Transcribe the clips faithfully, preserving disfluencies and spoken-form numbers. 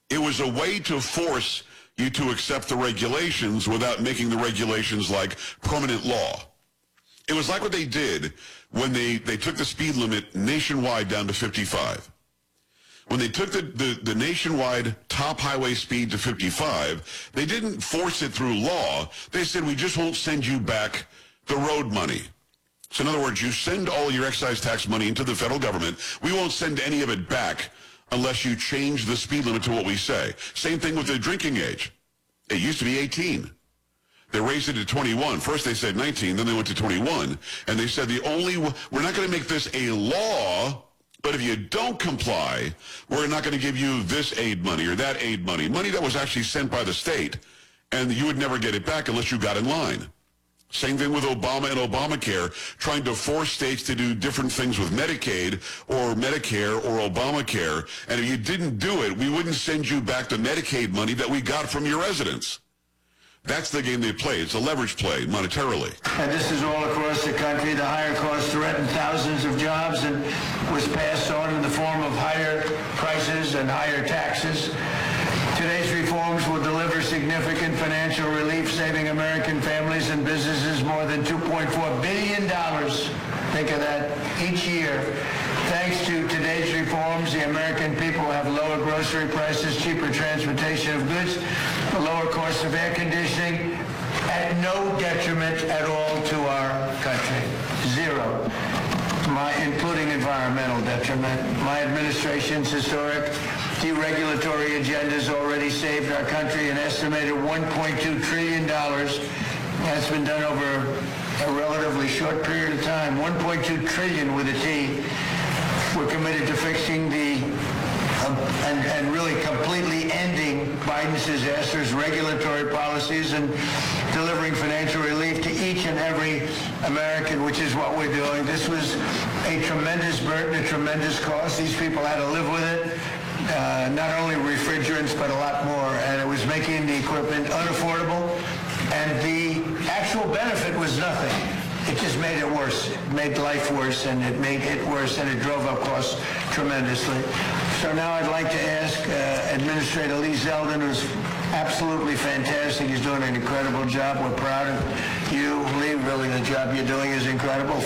It was a way to force you to accept the regulations without making the regulations like permanent law. It was like what they did when they, they took the speed limit nationwide down to fifty-five. When they took the, the, the nationwide top highway speed to fifty-five, they didn't force it through law. They said, we just won't send you back the road money. So in other words, you send all your excise tax money into the federal government. We won't send any of it back unless you change the speed limit to what we say. Same thing with the drinking age. It used to be eighteen. They raised it to twenty-one. First they said nineteen, then they went to twenty-one. And they said the only, we're not going to make this a law, but if you don't comply, we're not going to give you this aid money or that aid money. Money that was actually sent by the state, and you would never get it back unless you got in line. Same thing with Obama and Obamacare, trying to force states to do different things with Medicaid or Medicare or Obamacare. And if you didn't do it, we wouldn't send you back the Medicaid money that we got from your residents. That's the game they play. It's a leverage play monetarily. And this is all across the country. The higher costs threatened thousands of jobs and was passed on in the form of higher prices and higher taxes. Today's reforms will deliver significant financial relief, saving American families and businesses more than two point four billion dollars. Think of that each year. Thanks to today's reforms, the American people have lower grocery prices, cheaper transportation of goods, a lower cost of air conditioning, at no detriment at all to our country. Zero. My, including environmental detriment. My administration's historic deregulatory agenda has already saved our country an estimated one point two trillion dollars. That's been done over a relatively short period of time. one point two trillion dollars with a T. We're committed to fixing the, um, and, and really completely ending Biden's disastrous regulatory policies and delivering financial relief to each and every American, which is what we're doing. This was a tremendous burden, a tremendous cost. These people had to live with it. Uh, not only refrigerants, but a lot more. And it was making the equipment unaffordable. And the actual benefit was nothing. It just made it worse. It made life worse, and it made it worse, and it drove up costs tremendously. So now I'd like to ask uh, Administrator Lee Zeldin, who's absolutely fantastic. He's doing an incredible job. We're proud of you, Lee. Really, the job you're doing is incredible.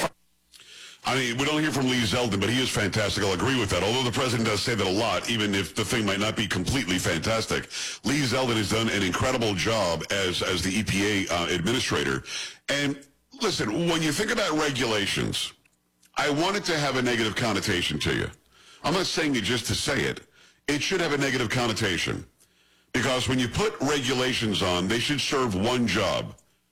I mean, we don't hear from Lee Zeldin, but he is fantastic. I'll agree with that. Although the president does say that a lot, even if the thing might not be completely fantastic. Lee Zeldin has done an incredible job as, as the E P A uh, administrator. And listen, when you think about regulations, I want it to have a negative connotation to you. I'm not saying it just to say it. It should have a negative connotation. Because when you put regulations on, they should serve one job.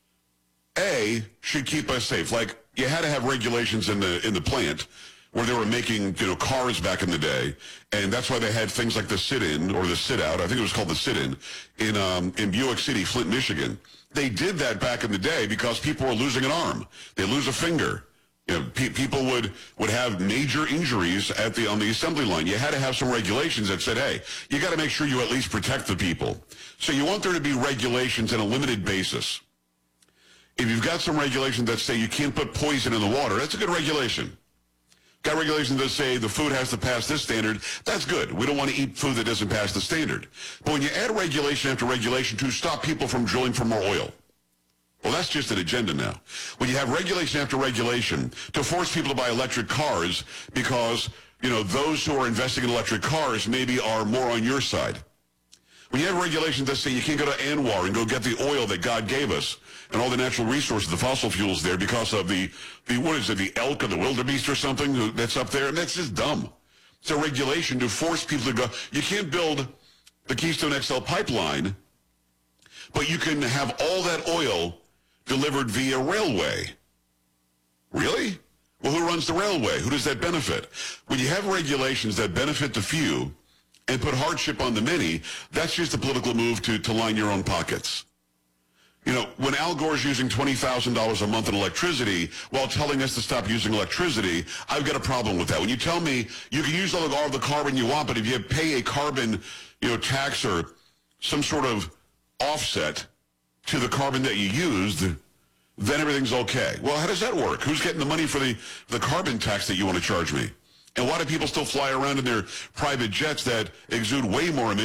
A, should keep us safe. Like, you had to have regulations in the in the plant where they were making, you know, cars back in the day, and that's why they had things like the sit-in or the sit-out. I think it was called the sit-in in um, in Buick City, Flint, Michigan. They did that back in the day because people were losing an arm. They lose a finger. You know, pe- people would would have major injuries at the on the assembly line. You had to have some regulations that said, hey, you got to make sure you at least protect the people. So you want there to be regulations on a limited basis. If you've got some regulations that say you can't put poison in the water, that's a good regulation. Got regulations that say the food has to pass this standard, that's good. We don't want to eat food that doesn't pass the standard. But when you add regulation after regulation to stop people from drilling for more oil, well, that's just an agenda now. When you have regulation after regulation to force people to buy electric cars because, you know, those who are investing in electric cars maybe are more on your side. When you have regulations that say you can't go to Anwar and go get the oil that God gave us and all the natural resources, the fossil fuels there because of the, the what is it, the elk or the wildebeest or something that's up there, and that's just dumb. It's a regulation to force people to go. You can't build the Keystone X L pipeline, but you can have all that oil delivered via railway. Really? Well, who runs the railway? Who does that benefit? When you have regulations that benefit the few and put hardship on the many, that's just a political move to, to line your own pockets. You know, when Al Gore's using twenty thousand dollars a month in electricity while telling us to stop using electricity, I've got a problem with that. When you tell me you can use all the, all the carbon you want, but if you pay a carbon, you know, tax or some sort of offset to the carbon that you used, then everything's okay. Well, how does that work? Who's getting the money for the, the carbon tax that you want to charge me? And why do people still fly around in their private jets that exude way more emissions